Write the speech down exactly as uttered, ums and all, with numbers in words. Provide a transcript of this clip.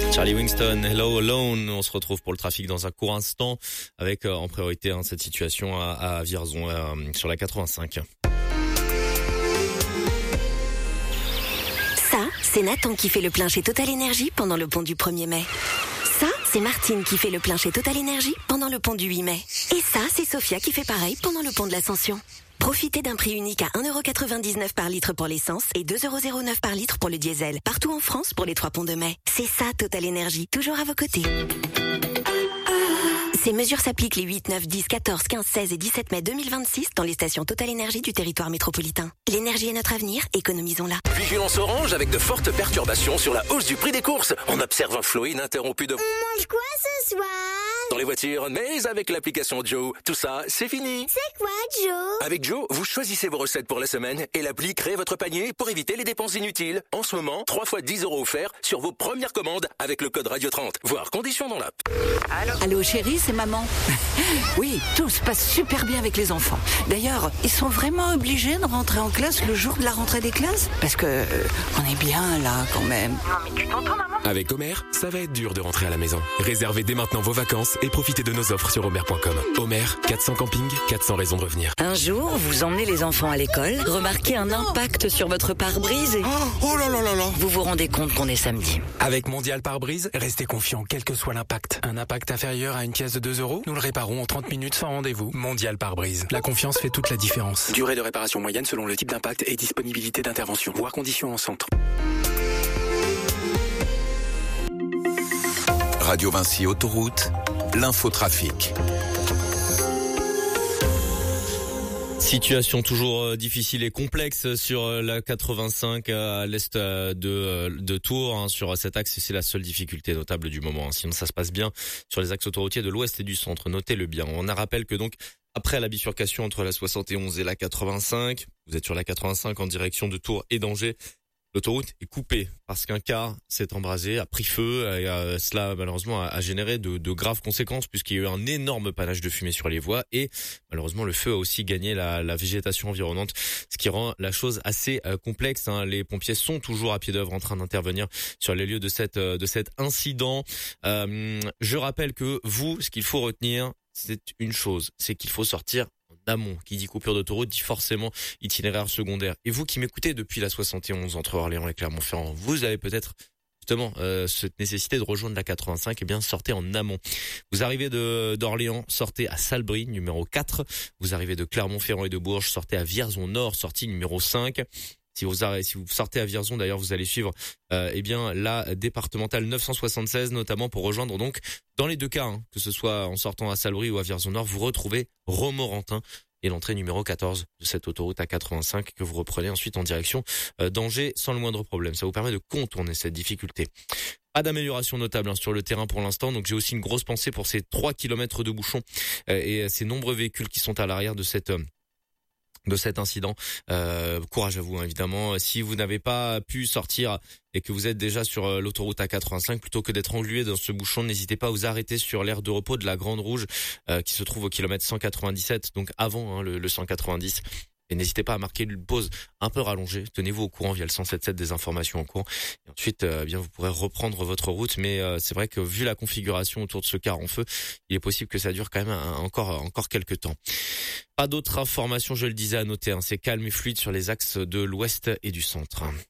Charlie Winston, Hello Alone. On se retrouve pour le trafic dans un court instant avec euh, en priorité hein, cette situation à, à Vierzon euh, sur la quatre-vingt-cinq. Ça, c'est Nathan qui fait le plein chez Total Énergie pendant le pont du premier mai. Ça, c'est Martine qui fait le plein chez Total Énergie pendant le pont du huit mai. Et ça, c'est Sophia qui fait pareil pendant le pont de l'Ascension. Profitez d'un prix unique à un euro quatre-vingt-dix-neuf par litre pour l'essence et deux euros zéro neuf par litre pour le diesel. Partout en France pour les trois ponts de mai. C'est ça Total Énergie, toujours à vos côtés. Ces mesures s'appliquent les huit, neuf, dix, quatorze, quinze, seize et dix-sept mai deux mille vingt-six dans les stations Total Énergie du territoire métropolitain. L'énergie est notre avenir, économisons-la. Vigilance orange avec de fortes perturbations sur la hausse du prix des courses. On observe un flot ininterrompu de... On mange quoi ce soir? Dans les voitures, mais avec l'application Joe, tout ça, c'est fini. C'est quoi, Joe? Avec Joe, vous choisissez vos recettes pour la semaine et l'appli crée votre panier pour éviter les dépenses inutiles. En ce moment, trois fois dix euros offerts sur vos premières commandes avec le code Radio trente. Voir conditions dans l'app. Allô, Allô chérie, c'est maman. Oui, tout se passe super bien avec les enfants. D'ailleurs, ils sont vraiment obligés de rentrer en classe le jour de la rentrée des classes? Parce que euh, on est bien là quand même. Non mais tu t'entends maman? Avec Homer, ça va être dur de rentrer à la maison. Réservez dès maintenant vos vacances et profitez de nos offres sur homer point com. Homer, quatre cents campings, quatre cents raisons de revenir. Un jour, vous emmenez les enfants à l'école, remarquez un impact sur votre pare-brise et... Oh, oh là là là là. Vous vous rendez compte qu'on est samedi. Avec Mondial Pare-Brise, restez confiant quel que soit l'impact. Un impact inférieur à une pièce de deux euros, nous le réparons en trente minutes sans rendez-vous. Mondial Pare-Brise. La confiance fait toute la différence. Durée de réparation moyenne selon le type d'impact et disponibilité d'intervention. Voir conditions en centre. Radio Vinci Autoroute, l'infotrafic. Situation toujours euh, difficile et complexe sur euh, la quatre-vingt-cinq euh, à l'est euh, de, euh, de Tours. Hein, sur cet axe, c'est la seule difficulté notable du moment. Hein. Sinon, ça se passe bien sur les axes autoroutiers de l'ouest et du centre. Notez-le bien. On a rappel que donc, après la bifurcation entre la soixante et onze et la quatre-vingt-cinq, vous êtes sur la quatre-vingt-cinq en direction de Tours et d'Angers. L'autoroute est coupée parce qu'un car s'est embrasé, a pris feu et euh, cela malheureusement a, a généré de, de graves conséquences puisqu'il y a eu un énorme panache de fumée sur les voies et malheureusement le feu a aussi gagné la, la végétation environnante, ce qui rend la chose assez euh, complexe. Hein. Les pompiers sont toujours à pied d'œuvre en train d'intervenir sur les lieux de cette euh, de cet incident. Euh, je rappelle que vous, ce qu'il faut retenir, c'est une chose, c'est qu'il faut sortir en amont. Qui dit coupure d'autoroute dit forcément itinéraire secondaire. Et vous qui m'écoutez depuis la soixante et onze entre Orléans et Clermont-Ferrand, vous avez peut-être justement euh, cette nécessité de rejoindre la quatre-vingt-cinq, et bien sortez en amont. Vous arrivez de d'Orléans, sortez à Salbris, numéro quatre. Vous arrivez de Clermont-Ferrand et de Bourges, sortez à Vierzon Nord, sortie numéro cinq. Si vous, arrêtez, si vous sortez à Vierzon, d'ailleurs, vous allez suivre euh, eh bien la départementale neuf cent soixante-seize, notamment pour rejoindre donc dans les deux cas, hein, que ce soit en sortant à Salbris ou à Vierzon Nord, vous retrouvez Romorantin et l'entrée numéro quatorze de cette autoroute à quatre-vingt-cinq que vous reprenez ensuite en direction euh, d'Angers sans le moindre problème. Ça vous permet de contourner cette difficulté. Pas d'amélioration notable hein, sur le terrain pour l'instant, donc j'ai aussi une grosse pensée pour ces trois kilomètres de bouchons euh, et ces nombreux véhicules qui sont à l'arrière de cette... Euh, de cet incident. Euh, courage à vous, hein, évidemment. Si vous n'avez pas pu sortir et que vous êtes déjà sur l'autoroute A quatre-vingt-cinq, plutôt que d'être englué dans ce bouchon, n'hésitez pas à vous arrêter sur l'aire de repos de la Grande Rouge, euh, qui se trouve au kilomètre cent quatre-vingt-dix-sept, donc avant hein, le, le cent quatre-vingt-dix. Et n'hésitez pas à marquer une pause un peu rallongée. Tenez-vous au courant via le cent soixante-dix-sept des informations en cours. Et ensuite, euh, bien vous pourrez reprendre votre route. Mais euh, c'est vrai que vu la configuration autour de ce car en feu, il est possible que ça dure quand même un, encore encore quelques temps. Pas d'autres informations, je le disais, à noter. Hein. C'est calme et fluide sur les axes de l'ouest et du centre.